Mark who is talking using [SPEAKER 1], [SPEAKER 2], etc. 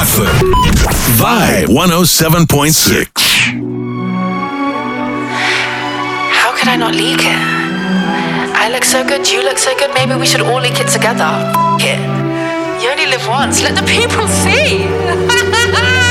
[SPEAKER 1] Stratford. Vibe 107.6.
[SPEAKER 2] How could I not leak it? I look so good, you look so good, maybe we should all leak it together. F it. You only live once, let the people see.